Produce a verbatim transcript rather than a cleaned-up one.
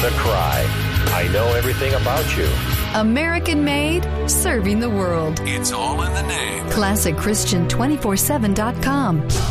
the cry, I know everything about you. American made, serving the world. It's all in the name. classic christian two forty-seven dot com.